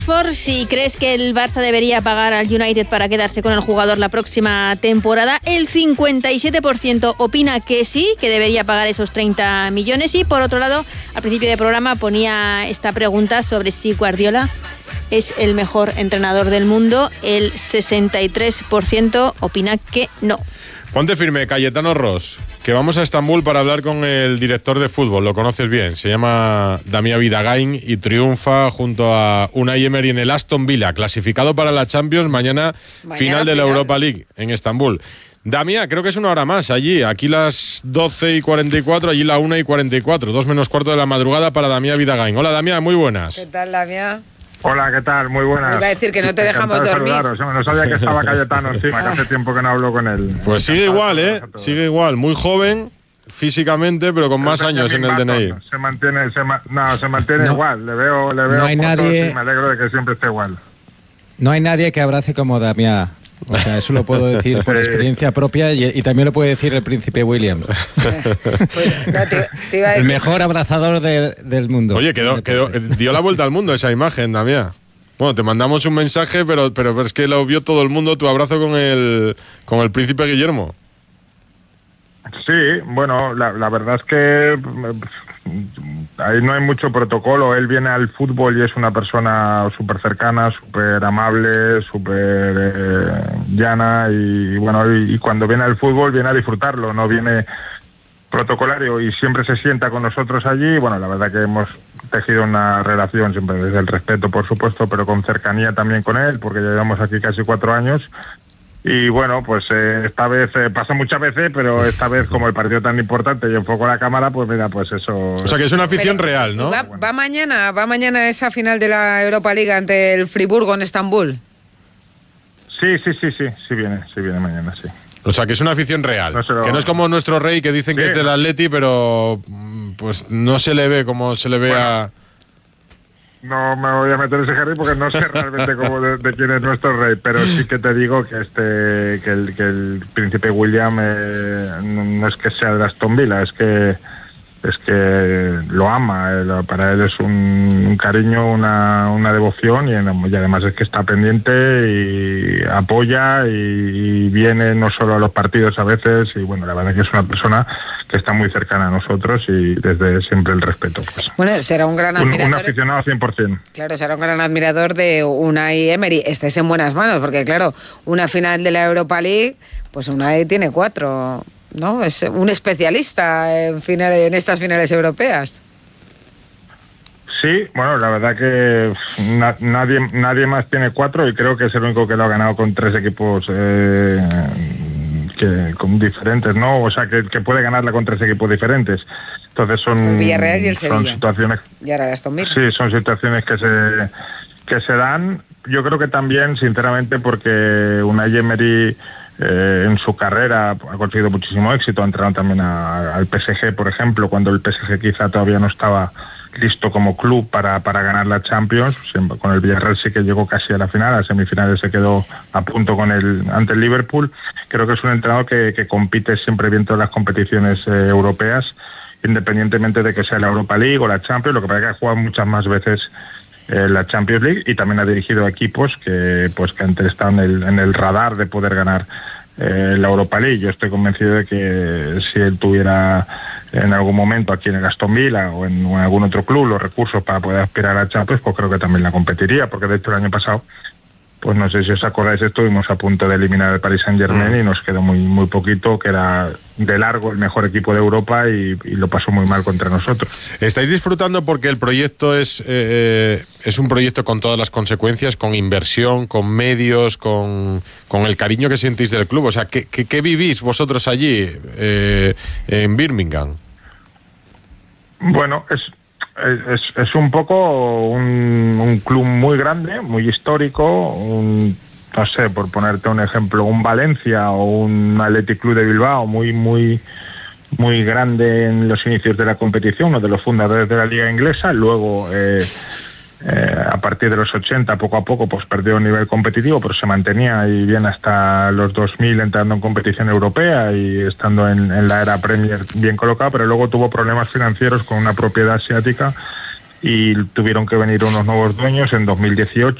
Si crees que el Barça debería pagar al United para quedarse con el jugador la próxima temporada, el 57% opina que sí, que debería pagar esos 30 millones. Y por otro lado, al principio del programa ponía esta pregunta sobre si Guardiola es el mejor entrenador del mundo. El 63% opina que no. Ponte firme, Cayetano Ros, que vamos a Estambul para hablar con el director de fútbol. Lo conoces bien, se llama Damià Vidagain y triunfa junto a Unai Emery en el Aston Villa, clasificado para la Champions. Mañana final de la Europa League en Estambul. Damià, creo que es una hora más allí. Aquí las 12:44, allí la 1:44, 2 menos cuarto de la madrugada para Damià Vidagain. Hola, Damià, muy buenas. ¿Qué tal, Damià? Hola, ¿qué tal? Muy buenas. Iba a decir que no te dejamos dormir. No sabía que estaba Cayetano encima, que hace tiempo que no hablo con él. Pues sigue igual, sigue igual. Muy joven físicamente, pero con más años en el DNI. Se mantiene igual. Le veo no hay nadie, y me alegro de que siempre esté igual. No hay nadie que abrace como Damià. O sea, eso lo puedo decir por experiencia propia y también lo puede decir el príncipe William. El mejor abrazador del mundo. Oye, dio la vuelta al mundo esa imagen, Damià. Bueno, te mandamos un mensaje, pero es que lo vio todo el mundo, tu abrazo con el príncipe Guillermo. Sí, bueno, la verdad es que ahí no hay mucho protocolo. Él viene al fútbol y es una persona súper cercana, súper amable, súper llana y bueno, y cuando viene al fútbol viene a disfrutarlo, no viene protocolario y siempre se sienta con nosotros allí. Bueno, la verdad que hemos tejido una relación siempre desde el respeto, por supuesto, pero con cercanía también con él, porque ya llevamos aquí casi 4 años. Y bueno, pues esta vez, pasa muchas veces, pero esta vez como el partido tan importante y enfoco la cámara, pues mira, pues eso... O sea que es una afición real, ¿no? Va mañana esa final de la Europa League ante el Friburgo en Estambul. Sí viene mañana, sí. O sea que es una afición real, que no es como nuestro rey que dicen que es del Atleti, pero pues no se le ve como se le ve a... No me voy a meter ese jardín porque no sé realmente cómo de quién es nuestro rey, pero sí que te digo que el príncipe William no es que sea de Aston Villa, es que lo ama, para él es un cariño, una devoción y además es que está pendiente y apoya y viene no solo a los partidos a veces y bueno, la verdad es que es una persona que está muy cercana a nosotros y desde siempre el respeto. Pues. Bueno, será un gran admirador. Un aficionado 100%. Claro, será un gran admirador de Unai Emery. Estés en buenas manos porque claro, una final de la Europa League, pues Unai tiene 4... ¿no? Es un especialista en estas finales europeas. Sí, bueno, la verdad que nadie más tiene 4 y creo que es el único que lo ha ganado con 3 equipos con diferentes, ¿no? O sea, que puede ganarla con 3 equipos diferentes. Entonces son Villarreal y el Sevilla. Situaciones. Y ahora Aston Villa. Sí, son situaciones que se dan. Yo creo que también, sinceramente, porque Unai Emery en su carrera ha conseguido muchísimo éxito, ha entrenado también al PSG, por ejemplo, cuando el PSG quizá todavía no estaba listo como club para ganar la Champions. Con el Villarreal sí que llegó casi a la final, a semifinales se quedó a punto ante el Liverpool. Creo que es un entrenador que compite siempre bien todas las competiciones europeas, independientemente de que sea la Europa League o la Champions. Lo que pasa es que ha jugado muchas más veces la Champions League y también ha dirigido equipos que han estado en el radar de poder ganar la Europa League. Yo estoy convencido de que si él tuviera en algún momento aquí en el Aston Villa o en algún otro club los recursos para poder aspirar a Champions, pues creo que también la competiría, porque de hecho el año pasado, pues no sé si os acordáis, estuvimos a punto de eliminar al Paris Saint-Germain y nos quedó muy poquito, que era de largo el mejor equipo de Europa y lo pasó muy mal contra nosotros. ¿Estáis disfrutando porque el proyecto es un proyecto con todas las consecuencias, con inversión, con medios, con el cariño que sentís del club? O sea, ¿qué vivís vosotros allí en Birmingham? Bueno, es un poco un club muy grande, muy histórico, no sé, por ponerte un ejemplo, un Valencia o un Athletic Club de Bilbao, muy grande en los inicios de la competición, uno de los fundadores de la liga inglesa. Luego, a partir de los 80, poco a poco, pues perdió nivel competitivo, pero se mantenía y bien hasta los 2000 entrando en competición europea y estando en la era Premier bien colocado, pero luego tuvo problemas financieros con una propiedad asiática y tuvieron que venir unos nuevos dueños en 2018